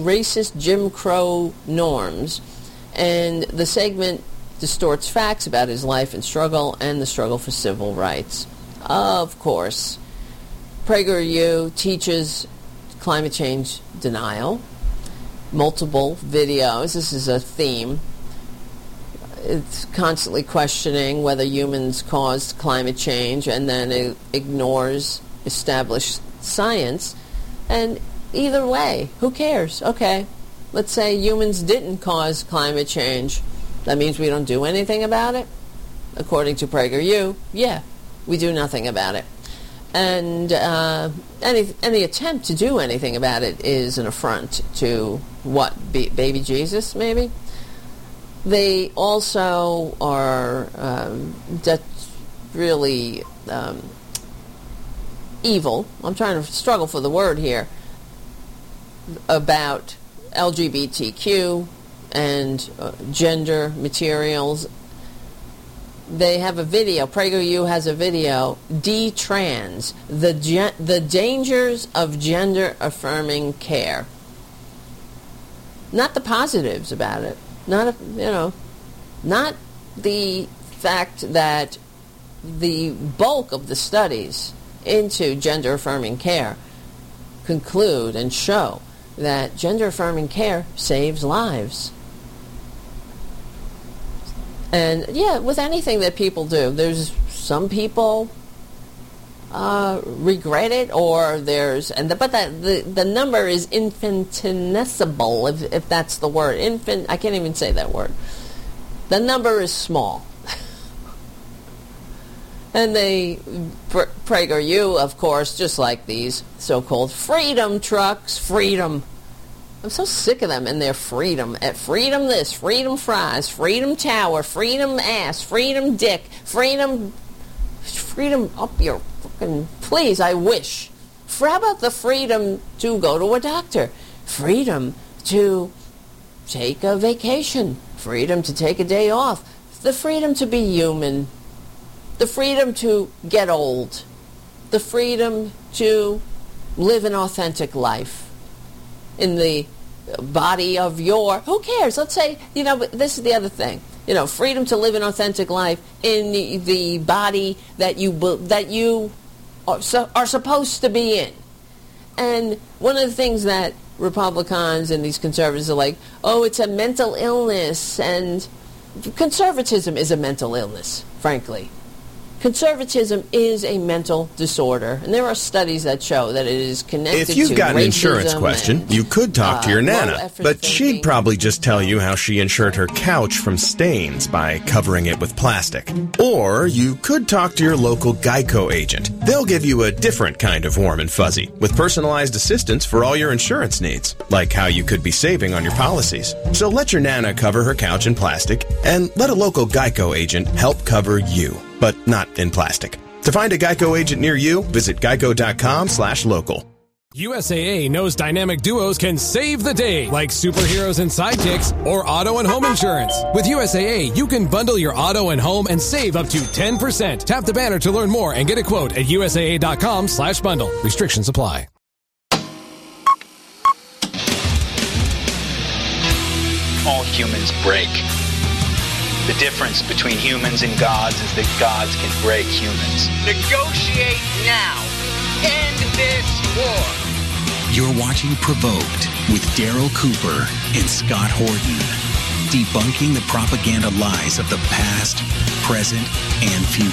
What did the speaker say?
racist Jim Crow norms, and the segment distorts facts about his life and struggle and the struggle for civil rights. Of course, PragerU teaches climate change denial. Multiple videos. This is a theme. It's constantly questioning whether humans caused climate change, and then it ignores established science. And either way, who cares? Okay, let's say humans didn't cause climate change. That means we don't do anything about it? According to PragerU, yeah, we do nothing about it. And any attempt to do anything about it is an affront to what, baby Jesus, maybe? They also are really evil. I'm trying to struggle for the word here. About LGBTQ and gender materials. They have a video. PragerU has a video. D-Trans, the dangers of gender-affirming care. Not the positives about it. Not the fact that the bulk of the studies into gender-affirming care conclude and show that gender-affirming care saves lives. And yeah, with anything that people do, there's some people regret it, or but the number is infinitesimal, if that's the word. I can't even say that word. The number is small. And they, PragerU, of course, just like these so-called freedom trucks, freedom. I'm so sick of them and their freedom. Freedom this, freedom fries, freedom tower, freedom ass, freedom dick, freedom up your fucking, please, I wish. How about the freedom to go to a doctor? Freedom to take a vacation. Freedom to take a day off. The freedom to be human. The freedom to get old. The freedom to live an authentic life in the body of your, who cares? Let's say, this is the other thing. Freedom to live an authentic life in the body that you are supposed to be in. And one of the things that Republicans and these conservatives are like, oh, it's a mental illness, and conservatism is a mental illness, frankly. Conservatism is a mental disorder, and there are studies that show that it is connected to If you've got an insurance question, you could talk to your Nana, but she'd probably just tell you how she insured her couch from stains by covering it with plastic. Or you could talk to your local Geico agent. They'll give you a different kind of warm and fuzzy, with personalized assistance for all your insurance needs, like how you could be saving on your policies. So let your Nana cover her couch in plastic, and let a local Geico agent help cover you, but not in plastic. To find a Geico agent near you, visit geico.com/local. USAA knows dynamic duos can save the day, like superheroes and sidekicks, or auto and home insurance. With USAA, you can bundle your auto and home and save up to 10%. Tap the banner to learn more and get a quote at USAA.com/bundle. Restrictions apply. All humans break. The difference between humans and gods is that gods can break humans. Negotiate now. End this war. You're watching Provoked with Daryl Cooper and Scott Horton, debunking the propaganda lies of the past, present, and future.